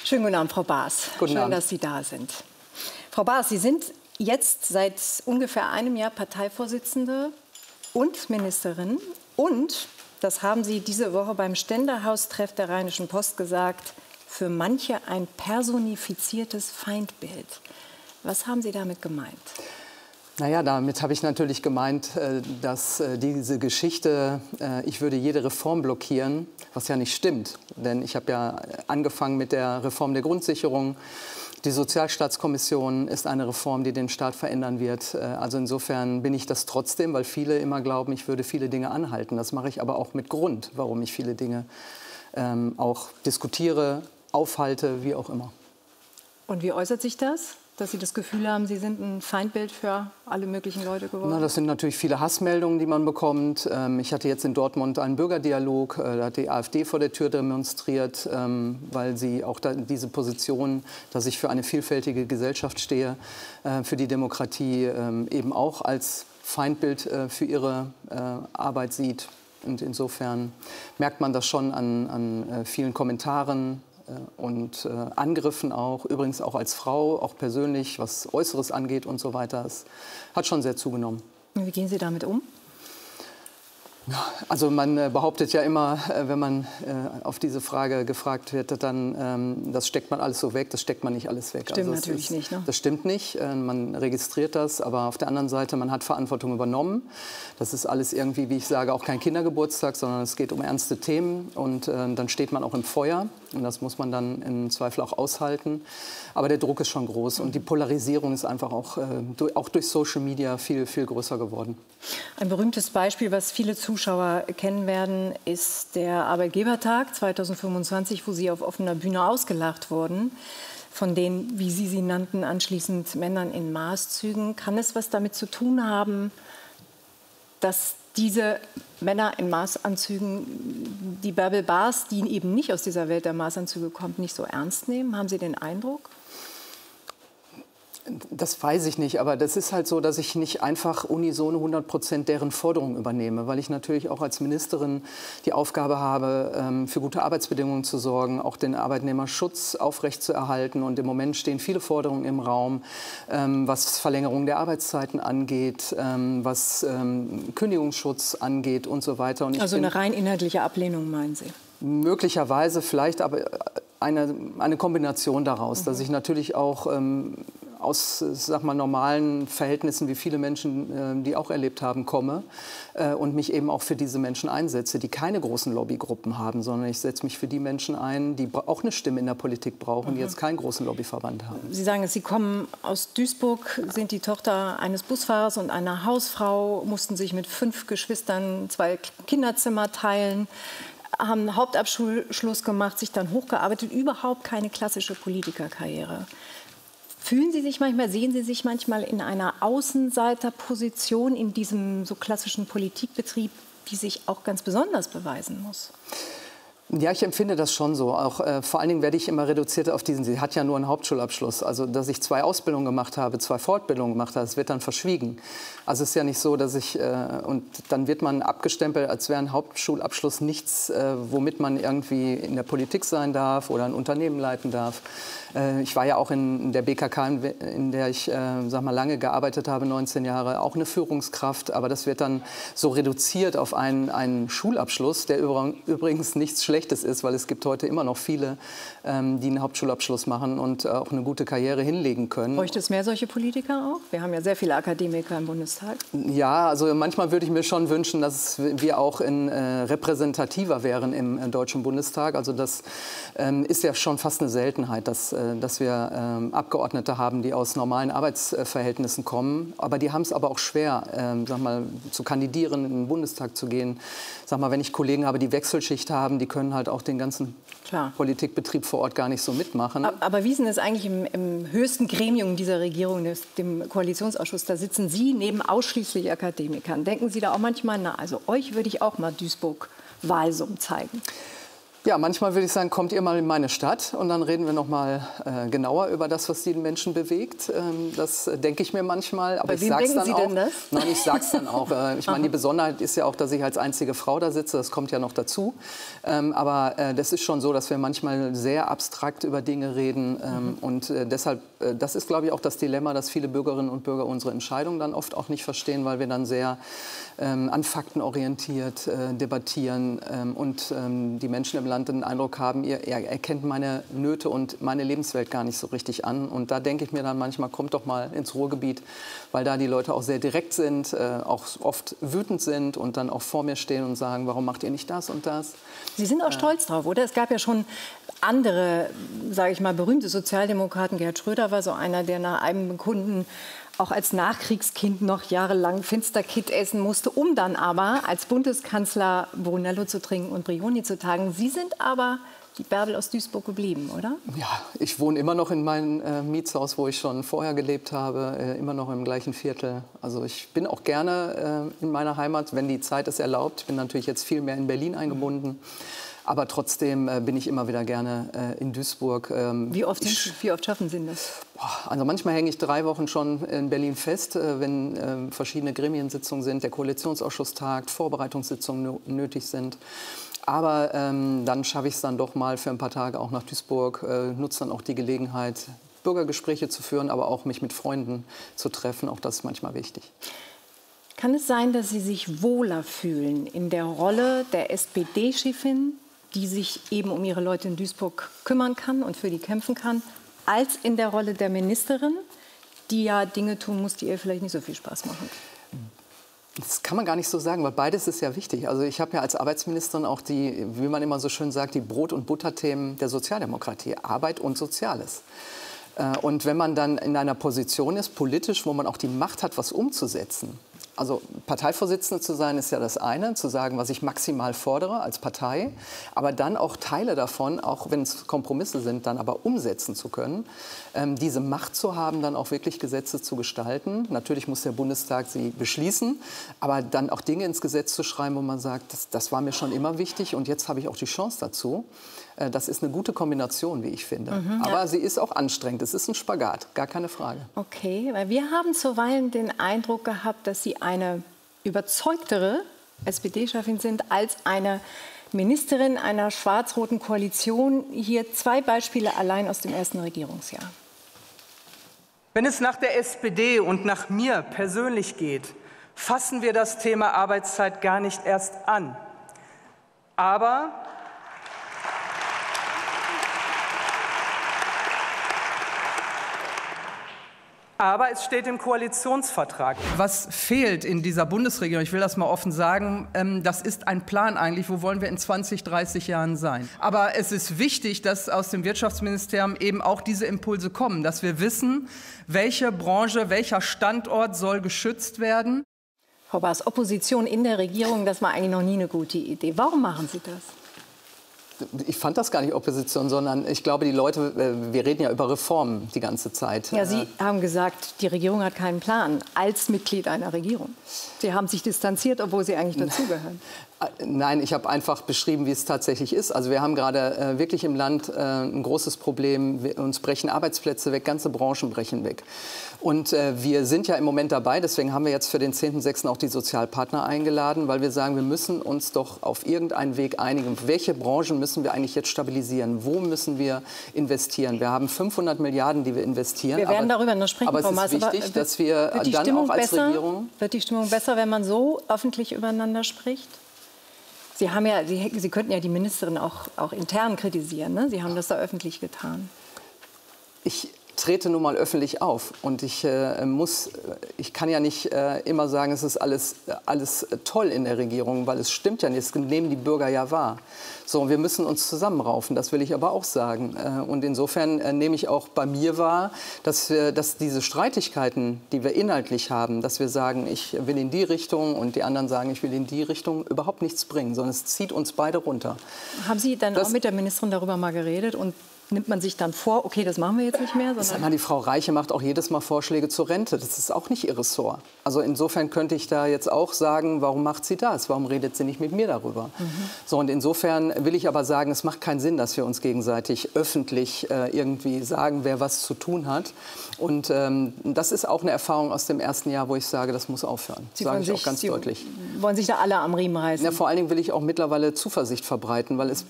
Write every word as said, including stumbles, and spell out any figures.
Schönen guten Abend, Frau Baas. Guten Schön, Abend. dass Sie da sind. Frau Baas, Sie sind jetzt seit ungefähr einem Jahr Parteivorsitzende und Ministerin. Und, das haben Sie diese Woche beim Ständehaustreff der Rheinischen Post gesagt, für manche ein personifiziertes Feindbild. Was haben Sie damit gemeint? Naja, damit habe ich natürlich gemeint, dass diese Geschichte, ich würde jede Reform blockieren, was ja nicht stimmt. Denn ich habe ja angefangen mit der Reform der Grundsicherung. Die Sozialstaatskommission ist eine Reform, die den Staat verändern wird. Also insofern bin ich das trotzdem, weil viele immer glauben, ich würde viele Dinge anhalten. Das mache ich aber auch mit Grund, warum ich viele Dinge ähm, auch diskutiere, aufhalte, wie auch immer. Und wie äußert sich das? Dass Sie das Gefühl haben, Sie sind ein Feindbild für alle möglichen Leute geworden? Na, das sind natürlich viele Hassmeldungen, die man bekommt. Ich hatte jetzt in Dortmund einen Bürgerdialog. Da hat die AfD vor der Tür demonstriert, weil sie auch diese Position, dass ich für eine vielfältige Gesellschaft stehe, für die Demokratie, eben auch als Feindbild für ihre Arbeit sieht. Und insofern merkt man das schon an, an vielen Kommentaren und äh, Angriffen auch, übrigens auch als Frau, auch persönlich, was Äußeres angeht und so weiter. Es hat schon sehr zugenommen. Wie gehen Sie damit um? Also man äh, behauptet ja immer, äh, wenn man äh, auf diese Frage gefragt wird, dann ähm, das steckt man alles so weg, das steckt man nicht alles weg. Stimmt also natürlich ist, nicht, ne? Das stimmt nicht, äh, man registriert das, aber auf der anderen Seite, man hat Verantwortung übernommen. Das ist alles irgendwie, wie ich sage, auch kein Kindergeburtstag, sondern es geht um ernste Themen und äh, dann steht man auch im Feuer und das muss man dann im Zweifel auch aushalten. Aber der Druck ist schon groß und die Polarisierung ist einfach auch, äh, durch, auch durch Social Media viel, viel größer geworden. Ein berühmtes Beispiel, was viele Zuschauer kennen werden, ist der Arbeitgebertag zweitausendfünfundzwanzig, wo Sie auf offener Bühne ausgelacht wurden von den, wie Sie sie nannten, anschließend Männern in Maßzügen. Kann es was damit zu tun haben, dass diese Männer in Maßanzügen die Bärbel Baas, die eben nicht aus dieser Welt der Maßanzüge kommt, nicht so ernst nehmen? Haben Sie den Eindruck? Das weiß ich nicht, aber das ist halt so, dass ich nicht einfach unisono hundert Prozent deren Forderungen übernehme, weil ich natürlich auch als Ministerin die Aufgabe habe, für gute Arbeitsbedingungen zu sorgen, auch den Arbeitnehmerschutz aufrechtzuerhalten. Und im Moment stehen viele Forderungen im Raum, was Verlängerung der Arbeitszeiten angeht, was Kündigungsschutz angeht und so weiter. Und ich also eine rein inhaltliche Ablehnung, meinen Sie? Möglicherweise, vielleicht, aber eine, eine Kombination daraus, mhm. dass ich natürlich auch ähm, aus, sag mal, normalen Verhältnissen, wie viele Menschen, äh, die auch erlebt haben, komme äh, und mich eben auch für diese Menschen einsetze, die keine großen Lobbygruppen haben, sondern ich setze mich für die Menschen ein, die auch eine Stimme in der Politik brauchen, mhm. die jetzt keinen großen Lobbyverband haben. Sie sagen es, Sie kommen aus Duisburg, sind die Tochter eines Busfahrers und einer Hausfrau, mussten sich mit fünf Geschwistern zwei Kinderzimmer teilen, haben einen Hauptabschluss gemacht, sich dann hochgearbeitet, überhaupt keine klassische Politikerkarriere. Fühlen Sie sich manchmal, sehen Sie sich manchmal in einer Außenseiterposition in diesem so klassischen Politikbetrieb, die sich auch ganz besonders beweisen muss? Ja, ich empfinde das schon so. Auch, äh, vor allen Dingen werde ich immer reduziert auf diesen, sie hat ja nur einen Hauptschulabschluss. Also, dass ich zwei Ausbildungen gemacht habe, zwei Fortbildungen gemacht habe, das wird dann verschwiegen. Also es ist ja nicht so, dass ich, äh, und dann wird man abgestempelt, als wäre ein Hauptschulabschluss nichts, äh, womit man irgendwie in der Politik sein darf oder ein Unternehmen leiten darf. Äh, ich war ja auch in der B K K, in, in der ich, äh, sag mal, lange gearbeitet habe, neunzehn Jahre, auch eine Führungskraft. Aber das wird dann so reduziert auf einen, einen Schulabschluss, der übrigens nichts Schlechtes ist, weil es gibt heute immer noch viele, ähm, die einen Hauptschulabschluss machen und äh, auch eine gute Karriere hinlegen können. Bräuchte es mehr solche Politiker auch? Wir haben ja sehr viele Akademiker im Bundestag. Ja, also manchmal würde ich mir schon wünschen, dass wir auch in, äh, repräsentativer wären im äh, Deutschen Bundestag. Also das ähm, ist ja schon fast eine Seltenheit, dass, äh, dass wir ähm, Abgeordnete haben, die aus normalen Arbeitsverhältnissen kommen. Aber die haben es aber auch schwer, äh, sag mal, zu kandidieren, in den Bundestag zu gehen. Sag mal, wenn ich Kollegen habe, die Wechselschicht haben, die können halt auch den ganzen Klar. Politikbetrieb vor Ort gar nicht so mitmachen. Aber wie ist denn das eigentlich im, im höchsten Gremium dieser Regierung, des, dem Koalitionsausschuss? Da sitzen Sie neben ausschließlich Akademikern. Denken Sie da auch manchmal, na, also euch würde ich auch mal Duisburg-Walsum zeigen? Ja, manchmal würde ich sagen, kommt ihr mal in meine Stadt und dann reden wir noch mal äh, genauer über das, was die Menschen bewegt. Ähm, das äh, denke ich mir manchmal. Aber Bei ich wem sag's denken dann Sie auch. denn das? Nein, ich sag's dann auch. Äh, ich meine, die Besonderheit ist ja auch, dass ich als einzige Frau da sitze. Das kommt ja noch dazu. Ähm, aber äh, das ist schon so, dass wir manchmal sehr abstrakt über Dinge reden. Ähm, mhm. Und äh, deshalb, äh, das ist, glaube ich, auch das Dilemma, dass viele Bürgerinnen und Bürger unsere Entscheidungen dann oft auch nicht verstehen, weil wir dann sehr ähm, an Fakten orientiert äh, debattieren ähm, und ähm, die Menschen im Land den Eindruck haben, Ihr, ihr erkennt meine Nöte und meine Lebenswelt gar nicht so richtig an. Und da denke ich mir dann manchmal, kommt doch mal ins Ruhrgebiet, weil da die Leute auch sehr direkt sind, äh, auch oft wütend sind und dann auch vor mir stehen und sagen, warum macht ihr nicht das und das? Sie sind auch äh, stolz drauf, oder? Es gab ja schon andere, sage ich mal, berühmte Sozialdemokraten. Gerhard Schröder war so einer, der nach einem Kunden auch als Nachkriegskind noch jahrelang Finsterkit essen musste, um dann aber als Bundeskanzler Brunello zu trinken und Brioni zu tagen. Sie sind aber die Bärbel aus Duisburg geblieben, oder? Ja, ich wohne immer noch in meinem äh, Mietshaus, wo ich schon vorher gelebt habe, äh, immer noch im gleichen Viertel. Also ich bin auch gerne äh, in meiner Heimat, wenn die Zeit es erlaubt. Ich bin natürlich jetzt viel mehr in Berlin eingebunden. Aber trotzdem äh, bin ich immer wieder gerne äh, in Duisburg. Ähm, wie, oft ich, wie oft schaffen Sie das? Boah, also manchmal hänge ich drei Wochen schon in Berlin fest, äh, wenn äh, verschiedene Gremiensitzungen sind, der Koalitionsausschuss tagt, Vorbereitungssitzungen nötig sind. Aber ähm, dann schaffe ich es dann doch mal für ein paar Tage auch nach Duisburg, äh, nutze dann auch die Gelegenheit, Bürgergespräche zu führen, aber auch mich mit Freunden zu treffen. Auch das ist manchmal wichtig. Kann es sein, dass Sie sich wohler fühlen in der Rolle der S P D-Chefin, die sich eben um ihre Leute in Duisburg kümmern kann und für die kämpfen kann, als in der Rolle der Ministerin, die ja Dinge tun muss, die ihr vielleicht nicht so viel Spaß machen? Das kann man gar nicht so sagen, weil beides ist ja wichtig. Also ich habe ja als Arbeitsministerin auch die, wie man immer so schön sagt, die Brot- und Butterthemen der Sozialdemokratie, Arbeit und Soziales. Und wenn man dann in einer Position ist, politisch, wo man auch die Macht hat, was umzusetzen, also Parteivorsitzende zu sein, ist ja das eine, zu sagen, was ich maximal fordere als Partei, aber dann auch Teile davon, auch wenn es Kompromisse sind, dann aber umsetzen zu können, ähm, diese Macht zu haben, dann auch wirklich Gesetze zu gestalten. Natürlich muss der Bundestag sie beschließen, aber dann auch Dinge ins Gesetz zu schreiben, wo man sagt, das, das war mir schon immer wichtig und jetzt habe ich auch die Chance dazu. Äh, das ist eine gute Kombination, wie ich finde. Mhm, aber ja. sie ist auch anstrengend, es ist ein Spagat, gar keine Frage. Okay, weil wir haben zuweilen den Eindruck gehabt, dass Sie eine überzeugtere S P D-Chefin sind als eine Ministerin einer schwarz-roten Koalition. Hier zwei Beispiele allein aus dem ersten Regierungsjahr. Wenn es nach der S P D und nach mir persönlich geht, fassen wir das Thema Arbeitszeit gar nicht erst an. Aber Aber es steht im Koalitionsvertrag. Was fehlt in dieser Bundesregierung, ich will das mal offen sagen, ähm, das ist ein Plan eigentlich, wo wollen wir in zwanzig, dreißig Jahren sein. Aber es ist wichtig, dass aus dem Wirtschaftsministerium eben auch diese Impulse kommen, dass wir wissen, welche Branche, welcher Standort soll geschützt werden. Frau Baas, Opposition in der Regierung, das war eigentlich noch nie eine gute Idee. Warum machen Sie das? Ich fand das gar nicht Opposition, sondern ich glaube, die Leute, wir reden ja über Reformen die ganze Zeit. Ja, Sie haben gesagt, die Regierung hat keinen Plan als Mitglied einer Regierung. Sie haben sich distanziert, obwohl Sie eigentlich dazugehören. Nein, ich habe einfach beschrieben, wie es tatsächlich ist. Also wir haben gerade äh, wirklich im Land äh, ein großes Problem. Wir, uns brechen Arbeitsplätze weg, ganze Branchen brechen weg. Und äh, wir sind ja im Moment dabei, deswegen haben wir jetzt für den zehnten sechsten auch die Sozialpartner eingeladen, weil wir sagen, wir müssen uns doch auf irgendeinen Weg einigen. Welche Branchen müssen wir eigentlich jetzt stabilisieren? Wo müssen wir investieren? Wir haben fünfhundert Milliarden, die wir investieren. Wir werden aber, darüber noch sprechen, aber Frau Maas. Aber es ist wichtig, dass wir dann Stimmung auch als besser, Regierung... Wird die Stimmung besser, wenn man so öffentlich übereinander spricht? Sie, haben ja, Sie, Sie könnten ja die Ministerin auch, auch intern kritisieren. Ne? Sie haben das da öffentlich getan. Ich trete nun mal öffentlich auf und ich äh, muss, ich kann ja nicht äh, immer sagen, es ist alles, alles toll in der Regierung, weil es stimmt ja nicht, das nehmen die Bürger ja wahr. So, wir müssen uns zusammenraufen, das will ich aber auch sagen. Äh, und insofern äh, nehme ich auch bei mir wahr, dass, wir, dass diese Streitigkeiten, die wir inhaltlich haben, dass wir sagen, ich will in die Richtung und die anderen sagen, ich will in die Richtung, überhaupt nichts bringen, sondern es zieht uns beide runter. Haben Sie dann das, auch mit der Ministerin darüber mal geredet und nimmt man sich dann vor, okay, das machen wir jetzt nicht mehr? Sag mal, die Frau Reiche macht auch jedes Mal Vorschläge zur Rente. Das ist auch nicht ihr Ressort. Also insofern könnte ich da jetzt auch sagen, warum macht sie das? Warum redet sie nicht mit mir darüber? Mhm. So, und insofern will ich aber sagen, es macht keinen Sinn, dass wir uns gegenseitig öffentlich äh, irgendwie sagen, wer was zu tun hat. Und ähm, das ist auch eine Erfahrung aus dem ersten Jahr, wo ich sage, das muss aufhören. Das sage ich auch ganz Sie deutlich. wollen sich da alle am Riemen reißen? Ja, vor allen Dingen will ich auch mittlerweile Zuversicht verbreiten, weil es